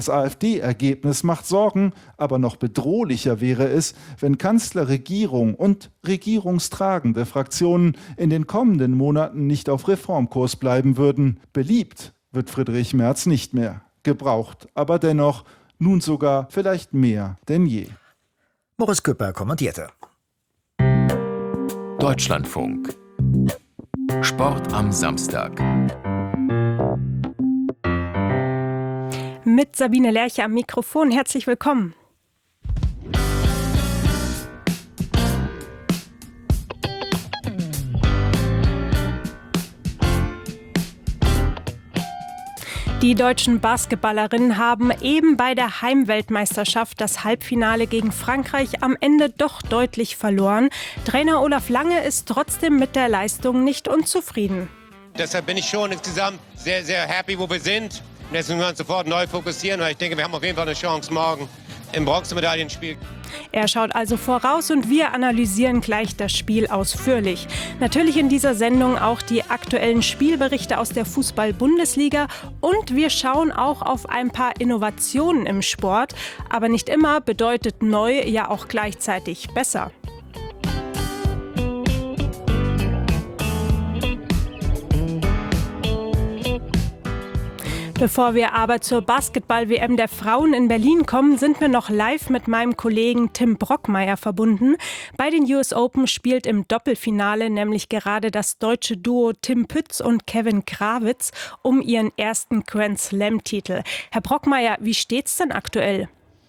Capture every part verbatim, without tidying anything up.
Das AfD-Ergebnis macht Sorgen, aber noch bedrohlicher wäre es, wenn Kanzler, Regierung und regierungstragende Fraktionen in den kommenden Monaten nicht auf Reformkurs bleiben würden. Beliebt wird Friedrich Merz nicht mehr. Gebraucht, aber dennoch nun sogar vielleicht mehr denn je. Boris Küpper kommentierte. Deutschlandfunk. Sport am Samstag. Mit Sabine Lerche am Mikrofon. Herzlich willkommen. Die deutschen Basketballerinnen haben eben bei der Heimweltmeisterschaft das Halbfinale gegen Frankreich am Ende doch deutlich verloren. Trainer Olaf Lange ist trotzdem mit der Leistung nicht unzufrieden. Deshalb bin ich schon insgesamt sehr, sehr happy, wo wir sind. Deswegen müssen wir uns sofort neu fokussieren, weil ich denke, wir haben auf jeden Fall eine Chance morgen im Bronzemedaillenspiel. Er schaut also voraus und wir analysieren gleich das Spiel ausführlich. Natürlich in dieser Sendung auch die aktuellen Spielberichte aus der Fußball-Bundesliga und wir schauen auch auf ein paar Innovationen im Sport. Aber nicht immer bedeutet neu ja auch gleichzeitig besser. Bevor wir aber zur Basketball-W M der Frauen in Berlin kommen, sind wir noch live mit meinem Kollegen Tim Brockmeier verbunden. Bei den U S Open spielt im Doppelfinale nämlich gerade das deutsche Duo Tim Pütz und Kevin Krawitz um ihren ersten Grand Slam-Titel. Herr Brockmeier, wie steht's denn aktuell?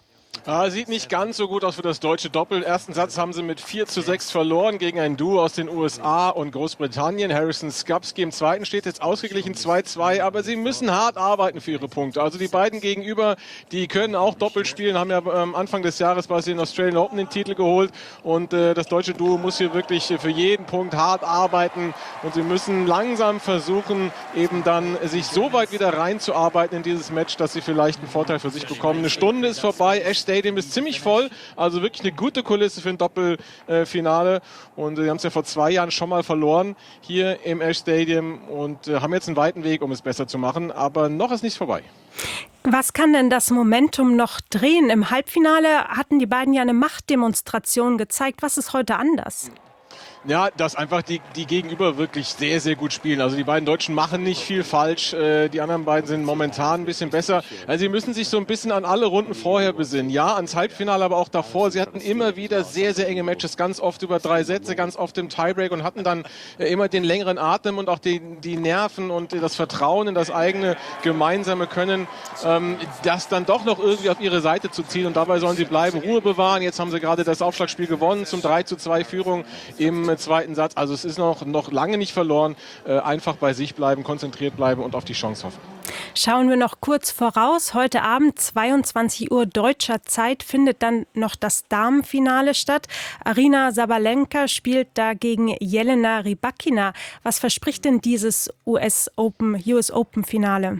Ah, sieht nicht ganz so gut aus für das deutsche Doppel. Ersten Satz haben sie mit vier zu sechs verloren gegen ein Duo aus den U S A und Großbritannien. Harrison Skupski im zweiten steht jetzt ausgeglichen zwei zwei, aber sie müssen hart arbeiten für ihre Punkte. Also die beiden gegenüber, die können auch Doppel spielen, haben ja ähm, Anfang des Jahres bei den Australian Open den Titel geholt und äh, das deutsche Duo muss hier wirklich für jeden Punkt hart arbeiten und sie müssen langsam versuchen, eben dann sich so weit wieder reinzuarbeiten in dieses Match, dass sie vielleicht einen Vorteil für sich bekommen. Eine Stunde ist vorbei, Ash Stadium ist ziemlich voll, also wirklich eine gute Kulisse für ein Doppelfinale. Und sie haben es ja vor zwei Jahren schon mal verloren hier im Ash Stadium und äh, haben jetzt einen weiten Weg, um es besser zu machen. Aber noch ist nichts vorbei. Was kann denn das Momentum noch drehen? Im Halbfinale hatten die beiden ja eine Machtdemonstration gezeigt. Was ist heute anders? Ja, dass einfach die, die Gegenüber wirklich sehr, sehr gut spielen. Also die beiden Deutschen machen nicht viel falsch. Äh, die anderen beiden sind momentan ein bisschen besser. Also sie müssen sich so ein bisschen an alle Runden vorher besinnen. Ja, ans Halbfinale, aber auch davor. Sie hatten immer wieder sehr, sehr enge Matches, ganz oft über drei Sätze, ganz oft im Tiebreak und hatten dann äh, immer den längeren Atem und auch die, die Nerven und das Vertrauen in das eigene gemeinsame Können, ähm, das dann doch noch irgendwie auf ihre Seite zu ziehen. Und dabei sollen sie bleiben, Ruhe bewahren. Jetzt haben sie gerade das Aufschlagspiel gewonnen zum drei zu zwei Führung im zweiten Satz. Also es ist noch, noch lange nicht verloren. Äh, einfach bei sich bleiben, konzentriert bleiben und auf die Chance hoffen. Schauen wir noch kurz voraus. Heute Abend, zweiundzwanzig Uhr deutscher Zeit, findet dann noch das Damenfinale statt. Aryna Sabalenka spielt da gegen Jelena Rybakina. Was verspricht denn dieses U S Open, U S Open Finale?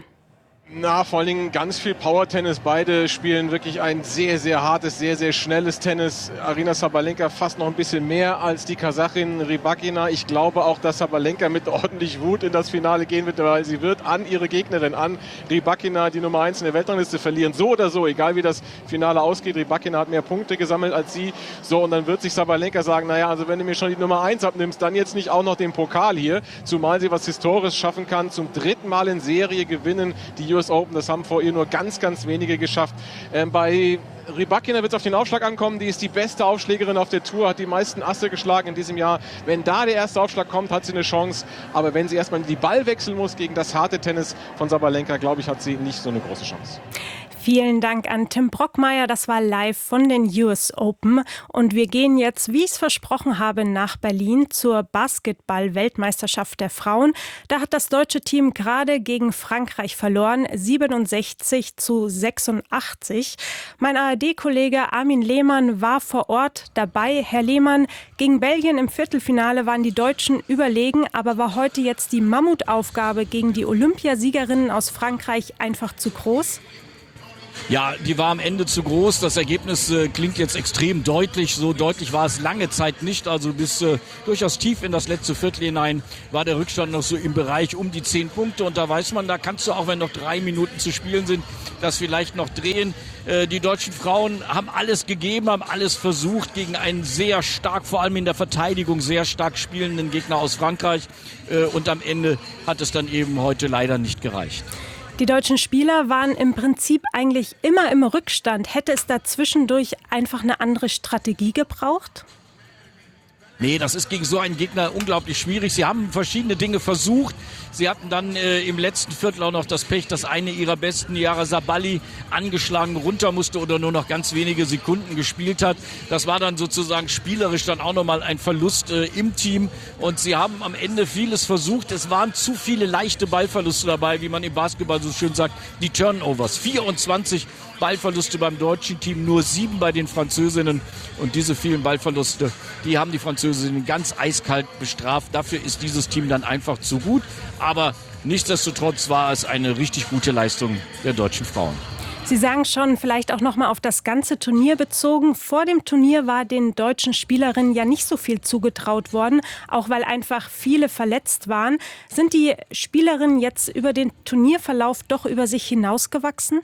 Na, vor allen Dingen ganz viel Power-Tennis. Beide spielen wirklich ein sehr, sehr hartes, sehr, sehr schnelles Tennis. Aryna Sabalenka fast noch ein bisschen mehr als die Kasachin Rybakina. Ich glaube auch, dass Sabalenka mit ordentlich Wut in das Finale gehen wird, weil sie wird an ihre Gegnerin, an Rybakina, die Nummer eins in der Weltrangliste, verlieren. So oder so, egal wie das Finale ausgeht. Rybakina hat mehr Punkte gesammelt als sie. So, und dann wird sich Sabalenka sagen, naja, also wenn du mir schon die Nummer eins abnimmst, dann jetzt nicht auch noch den Pokal hier. Zumal sie was Historisches schaffen kann. Zum dritten Mal in Serie gewinnen die U S Open. Das haben vor ihr nur ganz, ganz wenige geschafft. Ähm, bei Rybakina wird es auf den Aufschlag ankommen. Die ist die beste Aufschlägerin auf der Tour, hat die meisten Asse geschlagen in diesem Jahr. Wenn da der erste Aufschlag kommt, hat sie eine Chance. Aber wenn sie erstmal die Ball wechseln muss gegen das harte Tennis von Sabalenka, glaube ich, hat sie nicht so eine große Chance. Vielen Dank an Tim Brockmeier. Das war live von den U S Open. Und wir gehen jetzt, wie ich es versprochen habe, nach Berlin zur Basketball-Weltmeisterschaft der Frauen. Da hat das deutsche Team gerade gegen Frankreich verloren, siebenundsechzig zu sechsundachtzig. Mein A R D-Kollege Armin Lehmann war vor Ort dabei. Herr Lehmann, gegen Belgien im Viertelfinale waren die Deutschen überlegen, aber war heute jetzt die Mammutaufgabe gegen die Olympiasiegerinnen aus Frankreich einfach zu groß? Ja, die war am Ende zu groß. Das Ergebnis äh, klingt jetzt extrem deutlich. So deutlich war es lange Zeit nicht. Also bis äh, durchaus tief in das letzte Viertel hinein war der Rückstand noch so im Bereich um die zehn Punkte. Und da weiß man, da kannst du auch, wenn noch drei Minuten zu spielen sind, das vielleicht noch drehen. Äh, die deutschen Frauen haben alles gegeben, haben alles versucht gegen einen sehr stark, vor allem in der Verteidigung, sehr stark spielenden Gegner aus Frankreich. Äh, und am Ende hat es dann eben heute leider nicht gereicht. Die deutschen Spieler waren im Prinzip eigentlich immer im Rückstand. Hätte es da zwischendurch einfach eine andere Strategie gebraucht? Nee, das ist gegen so einen Gegner unglaublich schwierig. Sie haben verschiedene Dinge versucht. Sie hatten dann äh, im letzten Viertel auch noch das Pech, dass eine ihrer besten, Yara Sabali, angeschlagen runter musste oder nur noch ganz wenige Sekunden gespielt hat. Das war dann sozusagen spielerisch dann auch nochmal ein Verlust äh, im Team. Und sie haben am Ende vieles versucht. Es waren zu viele leichte Ballverluste dabei, wie man im Basketball so schön sagt, die Turnovers. vierundzwanzig Ballverluste beim deutschen Team, nur sieben bei den Französinnen. Und diese vielen Ballverluste, die haben die Französinnen ganz eiskalt bestraft. Dafür ist dieses Team dann einfach zu gut. Aber nichtsdestotrotz war es eine richtig gute Leistung der deutschen Frauen. Sie sagen schon, vielleicht auch noch mal auf das ganze Turnier bezogen. Vor dem Turnier war den deutschen Spielerinnen ja nicht so viel zugetraut worden, auch weil einfach viele verletzt waren. Sind die Spielerinnen jetzt über den Turnierverlauf doch über sich hinausgewachsen?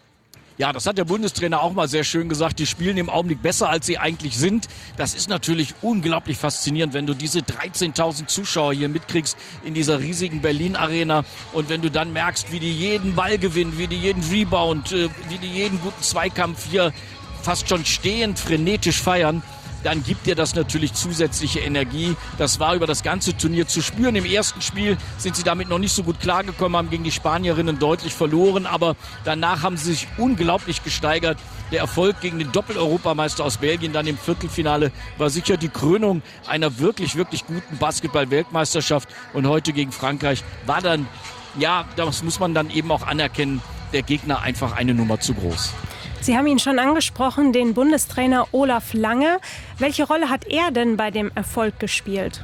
Ja, das hat der Bundestrainer auch mal sehr schön gesagt. Die spielen im Augenblick besser, als sie eigentlich sind. Das ist natürlich unglaublich faszinierend, wenn du diese dreizehntausend Zuschauer hier mitkriegst in dieser riesigen Berlin-Arena. Und wenn du dann merkst, wie die jeden Ball gewinnen, wie die jeden Rebound, wie die jeden guten Zweikampf hier fast schon stehend frenetisch feiern, dann gibt dir das natürlich zusätzliche Energie. Das war über das ganze Turnier zu spüren. Im ersten Spiel sind sie damit noch nicht so gut klargekommen, haben gegen die Spanierinnen deutlich verloren, aber danach haben sie sich unglaublich gesteigert. Der Erfolg gegen den Doppel-Europameister aus Belgien dann im Viertelfinale war sicher die Krönung einer wirklich, wirklich guten Basketball-Weltmeisterschaft. Und heute gegen Frankreich war dann, ja, das muss man dann eben auch anerkennen, der Gegner einfach eine Nummer zu groß. Sie haben ihn schon angesprochen, den Bundestrainer Olaf Lange. Welche Rolle hat er denn bei dem Erfolg gespielt?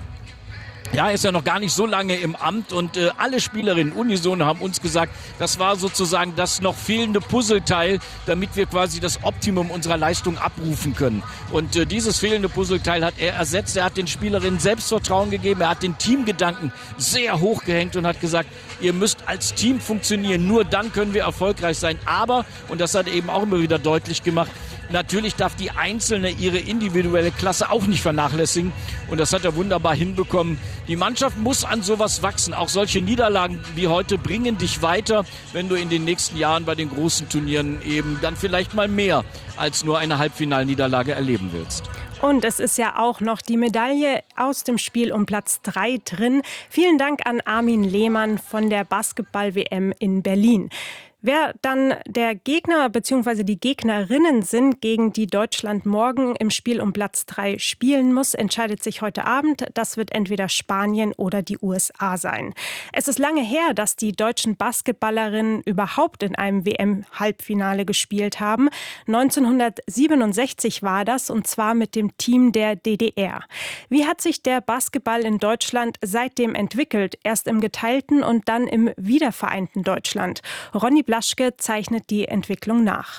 Ja, er ist ja noch gar nicht so lange im Amt und äh, alle Spielerinnen unisono haben uns gesagt, das war sozusagen das noch fehlende Puzzleteil, damit wir quasi das Optimum unserer Leistung abrufen können. Und äh, dieses fehlende Puzzleteil hat er ersetzt. Er hat den Spielerinnen Selbstvertrauen gegeben, er hat den Teamgedanken sehr hoch gehängt und hat gesagt, ihr müsst als Team funktionieren, nur dann können wir erfolgreich sein. Aber, und das hat er eben auch immer wieder deutlich gemacht, natürlich darf die Einzelne ihre individuelle Klasse auch nicht vernachlässigen. Und das hat er wunderbar hinbekommen. Die Mannschaft muss an sowas wachsen. Auch solche Niederlagen wie heute bringen dich weiter, wenn du in den nächsten Jahren bei den großen Turnieren eben dann vielleicht mal mehr als nur eine Halbfinalniederlage erleben willst. Und es ist ja auch noch die Medaille aus dem Spiel um Platz drei drin. Vielen Dank an Armin Lehmann von der Basketball-W M in Berlin. Wer dann der Gegner bzw. die Gegnerinnen sind, gegen die Deutschland morgen im Spiel um Platz drei spielen muss, entscheidet sich heute Abend. Das wird entweder Spanien oder die U S A sein. Es ist lange her, dass die deutschen Basketballerinnen überhaupt in einem W M-Halbfinale gespielt haben. neunzehnhundertsiebenundsechzig war das, und zwar mit dem Team der D D R. Wie hat sich der Basketball in Deutschland seitdem entwickelt? Erst im geteilten und dann im wiedervereinten Deutschland. Ronny Blaschke zeichnet die Entwicklung nach.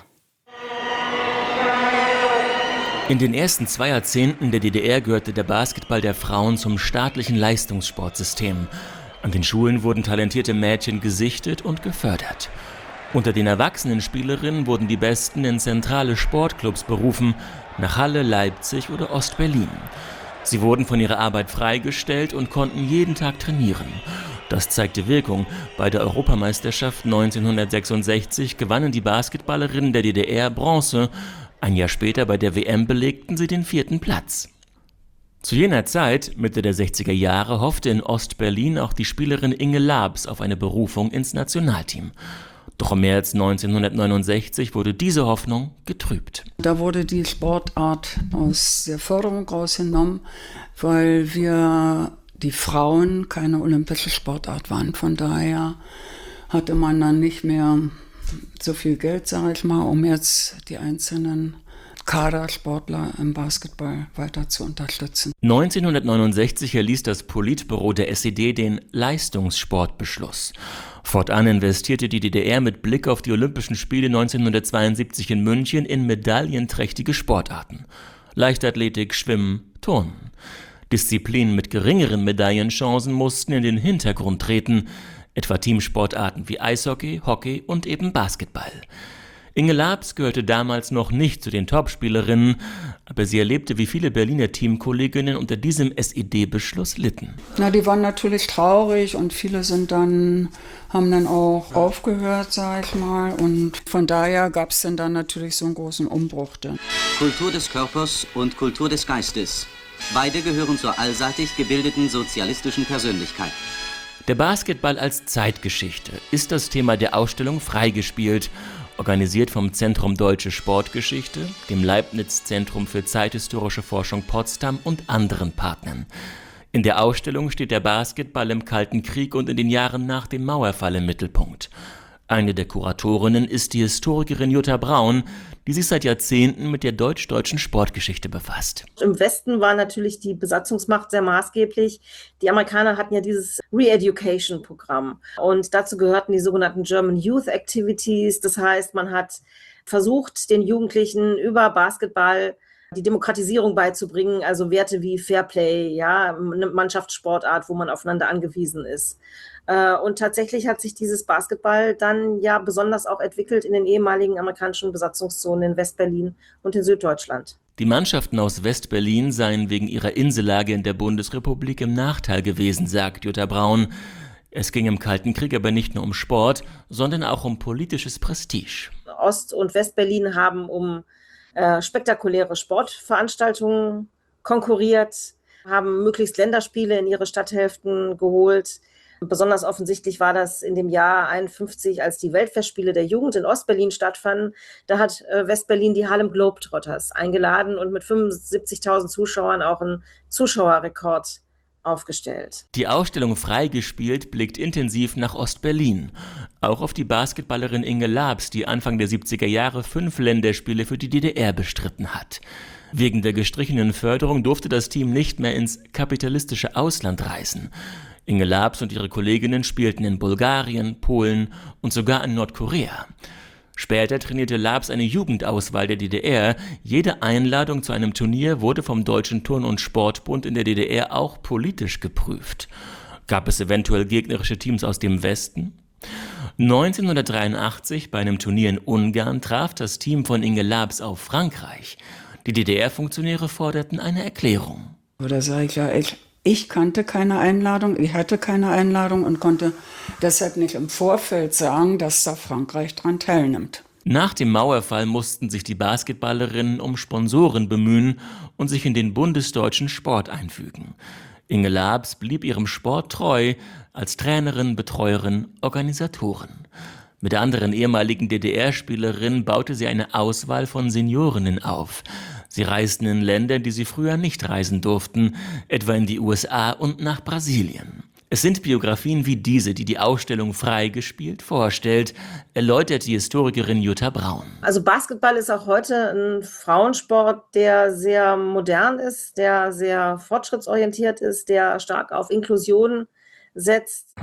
In den ersten zwei Jahrzehnten der D D R gehörte der Basketball der Frauen zum staatlichen Leistungssportsystem. An den Schulen wurden talentierte Mädchen gesichtet und gefördert. Unter den erwachsenen Spielerinnen wurden die Besten in zentrale Sportclubs berufen, nach Halle, Leipzig oder Ostberlin. Sie wurden von ihrer Arbeit freigestellt und konnten jeden Tag trainieren. Das zeigte Wirkung. Bei der Europameisterschaft neunzehnhundertsechsundsechzig gewannen die Basketballerinnen der D D R Bronze. Ein Jahr später bei der W M belegten sie den vierten Platz. Zu jener Zeit, Mitte der sechziger Jahre, hoffte in Ostberlin auch die Spielerin Inge Labs auf eine Berufung ins Nationalteam. Doch im März neunzehnhundertneunundsechzig wurde diese Hoffnung getrübt. Da wurde die Sportart aus der Förderung rausgenommen, weil wir die Frauen keine olympische Sportart waren. Von daher hatte man dann nicht mehr so viel Geld, sage ich mal, um jetzt die einzelnen Kadersportler im Basketball weiter zu unterstützen. neunzehnhundertneunundsechzig erließ das Politbüro der S E D den Leistungssportbeschluss. Fortan investierte die D D R mit Blick auf die Olympischen Spiele neunzehnhundertzweiundsiebzig in München in medaillenträchtige Sportarten. Leichtathletik, Schwimmen, Turnen. Disziplinen mit geringeren Medaillenchancen mussten in den Hintergrund treten, etwa Teamsportarten wie Eishockey, Hockey und eben Basketball. Inge Labs gehörte damals noch nicht zu den Topspielerinnen, aber sie erlebte, wie viele Berliner Teamkolleginnen unter diesem S E D-Beschluss litten. Na, die waren natürlich traurig und viele sind dann, haben dann auch aufgehört, sag ich mal. Und von daher gab es dann, dann natürlich so einen großen Umbruch. Dann. Kultur des Körpers und Kultur des Geistes. Beide gehören zur allseitig gebildeten sozialistischen Persönlichkeit. Der Basketball als Zeitgeschichte ist das Thema der Ausstellung Freigespielt, organisiert vom Zentrum Deutsche Sportgeschichte, dem Leibniz-Zentrum für zeithistorische Forschung Potsdam und anderen Partnern. In der Ausstellung steht der Basketball im Kalten Krieg und in den Jahren nach dem Mauerfall im Mittelpunkt. Eine der Kuratorinnen ist die Historikerin Jutta Braun, die sich seit Jahrzehnten mit der deutsch-deutschen Sportgeschichte befasst. Im Westen war natürlich die Besatzungsmacht sehr maßgeblich. Die Amerikaner hatten ja dieses Re-Education-Programm und dazu gehörten die sogenannten German Youth Activities. Das heißt, man hat versucht, den Jugendlichen über Basketball die Demokratisierung beizubringen, also Werte wie Fairplay, ja, eine Mannschaftssportart, wo man aufeinander angewiesen ist. Und tatsächlich hat sich dieses Basketball dann ja besonders auch entwickelt in den ehemaligen amerikanischen Besatzungszonen in Westberlin und in Süddeutschland. Die Mannschaften aus Westberlin seien wegen ihrer Insellage in der Bundesrepublik im Nachteil gewesen, sagt Jutta Braun. Es ging im Kalten Krieg aber nicht nur um Sport, sondern auch um politisches Prestige. Ost- und Westberlin haben um äh, spektakuläre Sportveranstaltungen konkurriert, haben möglichst Länderspiele in ihre Stadthälften geholt. Besonders offensichtlich war das in dem Jahr einundfünfzig, als die Weltfestspiele der Jugend in Ostberlin stattfanden. Da hat äh, Westberlin die Harlem Globetrotters eingeladen und mit fünfundsiebzigtausend Zuschauern auch einen Zuschauerrekord aufgestellt. Die Ausstellung Freigespielt blickt intensiv nach Ostberlin. Auch auf die Basketballerin Inge Labs, die Anfang der siebziger Jahre fünf Länderspiele für die D D R bestritten hat. Wegen der gestrichenen Förderung durfte das Team nicht mehr ins kapitalistische Ausland reisen. Inge Labs und ihre Kolleginnen spielten in Bulgarien, Polen und sogar in Nordkorea. Später trainierte Labs eine Jugendauswahl der D D R. Jede Einladung zu einem Turnier wurde vom Deutschen Turn- und Sportbund in der D D R auch politisch geprüft. Gab es eventuell gegnerische Teams aus dem Westen? neunzehnhundertdreiundachtzig, bei einem Turnier in Ungarn, traf das Team von Inge Labs auf Frankreich. Die D D R-Funktionäre forderten eine Erklärung. Oder sage ich ja, ich, ich kannte keine Einladung, ich hatte keine Einladung und konnte deshalb nicht im Vorfeld sagen, dass da Frankreich dran teilnimmt. Nach dem Mauerfall mussten sich die Basketballerinnen um Sponsoren bemühen und sich in den bundesdeutschen Sport einfügen. Inge Labs blieb ihrem Sport treu als Trainerin, Betreuerin, Organisatorin. Mit der anderen ehemaligen D D R-Spielerin baute sie eine Auswahl von Seniorinnen auf. Sie reisten in Länder, die sie früher nicht reisen durften, etwa in die U S A und nach Brasilien. Es sind Biografien wie diese, die die Ausstellung Freigespielt vorstellt, erläutert die Historikerin Jutta Braun. Also Basketball ist auch heute ein Frauensport, der sehr modern ist, der sehr fortschrittsorientiert ist, der stark auf Inklusion setzt.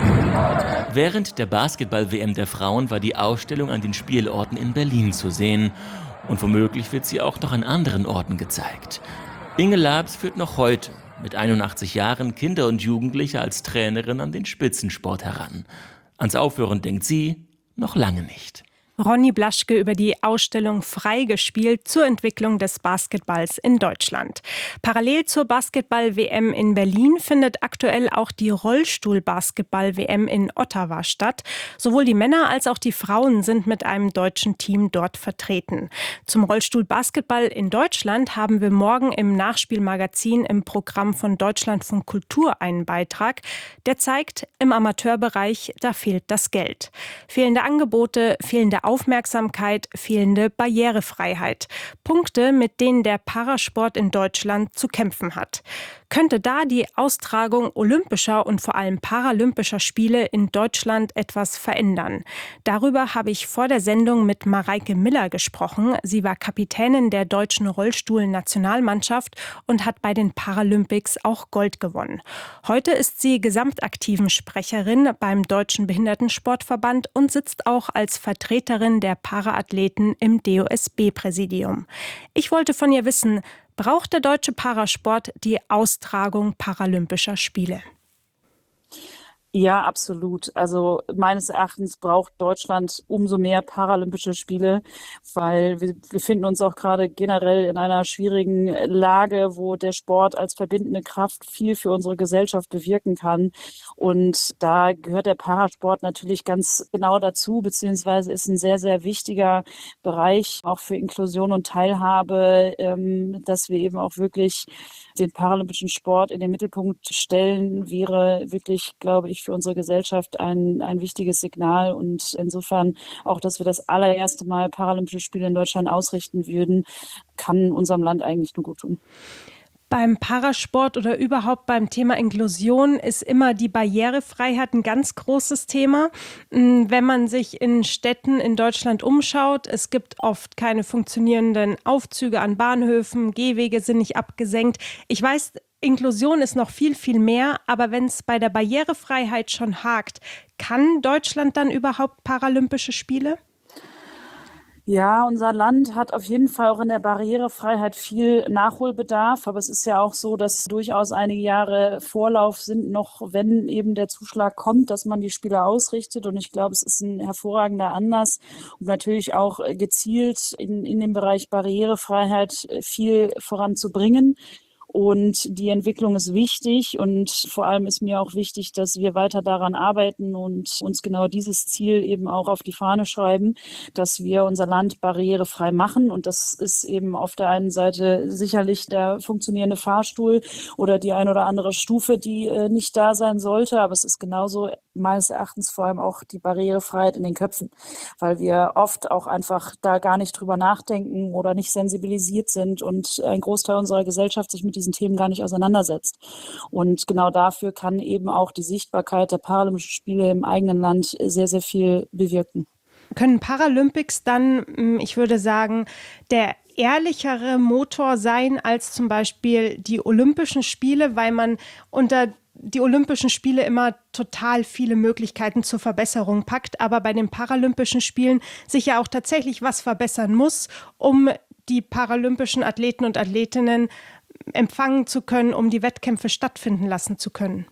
Während der Basketball-W M der Frauen war die Ausstellung an den Spielorten in Berlin zu sehen. Und womöglich wird sie auch noch an anderen Orten gezeigt. Inge Labs führt noch heute mit einundachtzig Jahren Kinder und Jugendliche als Trainerin an den Spitzensport heran. Ans Aufhören denkt sie noch lange nicht. Ronny Blaschke über die Ausstellung Freigespielt zur Entwicklung des Basketballs in Deutschland. Parallel zur Basketball-W M in Berlin findet aktuell auch die Rollstuhl-Basketball-W M in Ottawa statt. Sowohl die Männer als auch die Frauen sind mit einem deutschen Team dort vertreten. Zum Rollstuhl-Basketball in Deutschland haben wir morgen im Nachspielmagazin im Programm von Deutschlandfunk Kultur einen Beitrag, der zeigt, im Amateurbereich, da fehlt das Geld. Fehlende Angebote, fehlende Aufmerksamkeit, fehlende Barrierefreiheit. Punkte, mit denen der Parasport in Deutschland zu kämpfen hat. Könnte da die Austragung olympischer und vor allem paralympischer Spiele in Deutschland etwas verändern? Darüber habe ich vor der Sendung mit Mareike Miller gesprochen. Sie war Kapitänin der deutschen Rollstuhl-Nationalmannschaft und hat bei den Paralympics auch Gold gewonnen. Heute ist sie gesamtaktiven Sprecherin beim Deutschen Behindertensportverband und sitzt auch als Vertreterin der Paraathleten im D O S B-Präsidium. Ich wollte von ihr wissen, braucht der deutsche Parasport die Austragung paralympischer Spiele? Ja, absolut. Also meines Erachtens braucht Deutschland umso mehr Paralympische Spiele, weil wir befinden uns auch gerade generell in einer schwierigen Lage, wo der Sport als verbindende Kraft viel für unsere Gesellschaft bewirken kann. Und da gehört der Parasport natürlich ganz genau dazu, beziehungsweise ist ein sehr, sehr wichtiger Bereich auch für Inklusion und Teilhabe, ähm, dass wir eben auch wirklich den paralympischen Sport in den Mittelpunkt stellen, wäre wirklich, glaube ich, für unsere Gesellschaft ein, ein wichtiges Signal. Und insofern auch, dass wir das allererste Mal Paralympische Spiele in Deutschland ausrichten würden, kann unserem Land eigentlich nur gut tun. Beim Parasport oder überhaupt beim Thema Inklusion ist immer die Barrierefreiheit ein ganz großes Thema. Wenn man sich in Städten in Deutschland umschaut, es gibt oft keine funktionierenden Aufzüge an Bahnhöfen, Gehwege sind nicht abgesenkt. Ich weiß, Inklusion ist noch viel, viel mehr, aber wenn es bei der Barrierefreiheit schon hakt, kann Deutschland dann überhaupt Paralympische Spiele? Ja, unser Land hat auf jeden Fall auch in der Barrierefreiheit viel Nachholbedarf, aber es ist ja auch so, dass durchaus einige Jahre Vorlauf sind, noch wenn eben der Zuschlag kommt, dass man die Spiele ausrichtet. Und ich glaube, es ist ein hervorragender Anlass, um natürlich auch gezielt in, in dem Bereich Barrierefreiheit viel voranzubringen. Und die Entwicklung ist wichtig und vor allem ist mir auch wichtig, dass wir weiter daran arbeiten und uns genau dieses Ziel eben auch auf die Fahne schreiben, dass wir unser Land barrierefrei machen. Und das ist eben auf der einen Seite sicherlich der funktionierende Fahrstuhl oder die ein oder andere Stufe, die äh, nicht da sein sollte. Aber es ist genauso meines Erachtens vor allem auch die Barrierefreiheit in den Köpfen, weil wir oft auch einfach da gar nicht drüber nachdenken oder nicht sensibilisiert sind und ein Großteil unserer Gesellschaft sich mit diesen Themen gar nicht auseinandersetzt. Und genau dafür kann eben auch die Sichtbarkeit der Paralympischen Spiele im eigenen Land sehr, sehr viel bewirken. Können Paralympics dann, ich würde sagen, der ehrlichere Motor sein als zum Beispiel die Olympischen Spiele, weil man unter die Olympischen Spiele immer total viele Möglichkeiten zur Verbesserung packt, aber bei den Paralympischen Spielen sich ja auch tatsächlich was verbessern muss, um die paralympischen Athleten und Athletinnen empfangen zu können, um die Wettkämpfe stattfinden lassen zu können?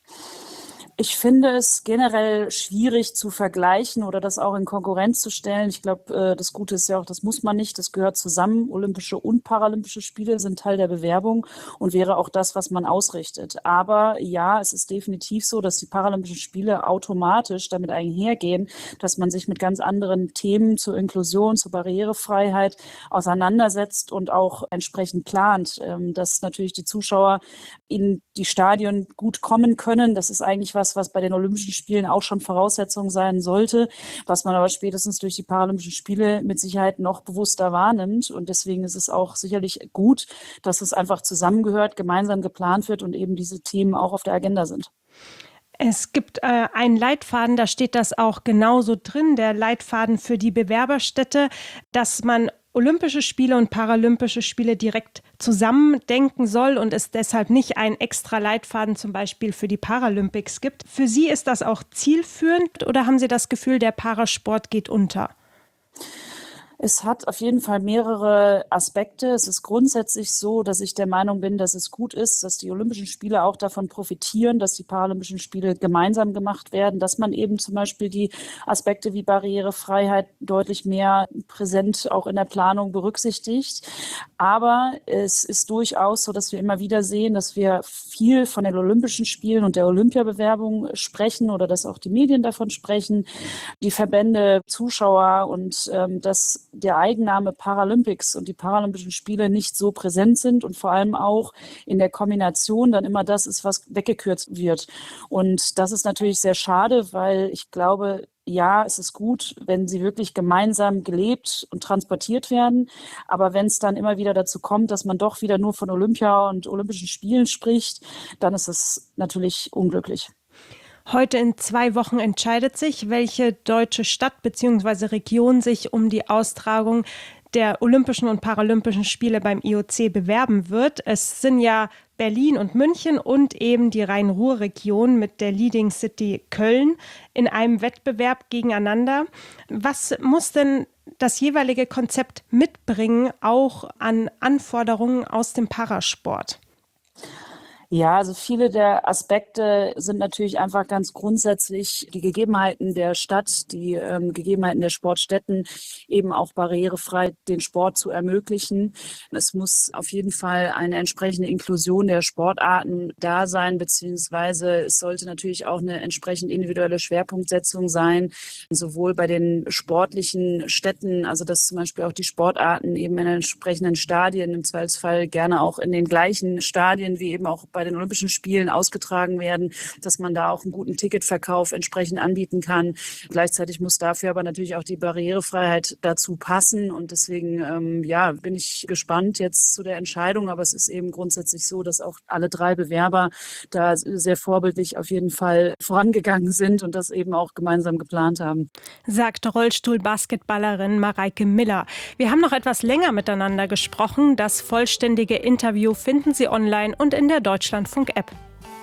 Ich finde es generell schwierig zu vergleichen oder das auch in Konkurrenz zu stellen. Ich glaube, das Gute ist ja auch, das muss man nicht, das gehört zusammen. Olympische und Paralympische Spiele sind Teil der Bewerbung und wäre auch das, was man ausrichtet. Aber ja, es ist definitiv so, dass die Paralympischen Spiele automatisch damit einhergehen, dass man sich mit ganz anderen Themen zur Inklusion, zur Barrierefreiheit auseinandersetzt und auch entsprechend plant, dass natürlich die Zuschauer in die Stadien gut kommen können. Das ist eigentlich was, was bei den Olympischen Spielen auch schon Voraussetzung sein sollte, was man aber spätestens durch die Paralympischen Spiele mit Sicherheit noch bewusster wahrnimmt. Und deswegen ist es auch sicherlich gut, dass es einfach zusammengehört, gemeinsam geplant wird und eben diese Themen auch auf der Agenda sind. Es gibt äh, einen Leitfaden, da steht das auch genauso drin, der Leitfaden für die Bewerberstädte, dass man Olympische Spiele und Paralympische Spiele direkt zusammendenken soll und es deshalb nicht einen extra Leitfaden zum Beispiel für die Paralympics gibt. Für Sie ist das auch zielführend oder haben Sie das Gefühl, der Parasport geht unter? Es hat auf jeden Fall mehrere Aspekte. Es ist grundsätzlich so, dass ich der Meinung bin, dass es gut ist, dass die Olympischen Spiele auch davon profitieren, dass die Paralympischen Spiele gemeinsam gemacht werden, dass man eben zum Beispiel die Aspekte wie Barrierefreiheit deutlich mehr präsent auch in der Planung berücksichtigt. Aber es ist durchaus so, dass wir immer wieder sehen, dass wir viel von den Olympischen Spielen und der Olympiabewerbung sprechen oder dass auch die Medien davon sprechen, die Verbände, Zuschauer und ähm, das der Eigenname Paralympics und die Paralympischen Spiele nicht so präsent sind und vor allem auch in der Kombination dann immer das ist, was weggekürzt wird. Und das ist natürlich sehr schade, weil ich glaube, ja, es ist gut, wenn sie wirklich gemeinsam gelebt und transportiert werden. Aber wenn es dann immer wieder dazu kommt, dass man doch wieder nur von Olympia und Olympischen Spielen spricht, dann ist es natürlich unglücklich. Heute in zwei Wochen entscheidet sich, welche deutsche Stadt bzw. Region sich um die Austragung der Olympischen und Paralympischen Spiele beim I O C bewerben wird. Es sind ja Berlin und München und eben die Rhein-Ruhr-Region mit der Leading City Köln in einem Wettbewerb gegeneinander. Was muss denn das jeweilige Konzept mitbringen, auch an Anforderungen aus dem Parasport? Ja, also viele der Aspekte sind natürlich einfach ganz grundsätzlich die Gegebenheiten der Stadt, die ähm, Gegebenheiten der Sportstätten, eben auch barrierefrei den Sport zu ermöglichen. Es muss auf jeden Fall eine entsprechende Inklusion der Sportarten da sein, beziehungsweise es sollte natürlich auch eine entsprechend individuelle Schwerpunktsetzung sein, sowohl bei den sportlichen Stätten, also dass zum Beispiel auch die Sportarten eben in entsprechenden Stadien, im Zweifelsfall gerne auch in den gleichen Stadien wie eben auch bei bei den Olympischen Spielen ausgetragen werden, dass man da auch einen guten Ticketverkauf entsprechend anbieten kann. Gleichzeitig muss dafür aber natürlich auch die Barrierefreiheit dazu passen und deswegen ähm, ja, bin ich gespannt jetzt zu der Entscheidung, aber es ist eben grundsätzlich so, dass auch alle drei Bewerber da sehr vorbildlich auf jeden Fall vorangegangen sind und das eben auch gemeinsam geplant haben. Sagt Rollstuhl-Basketballerin Mareike Miller. Wir haben noch etwas länger miteinander gesprochen. Das vollständige Interview finden Sie online und in der Deutschlandfunk-App.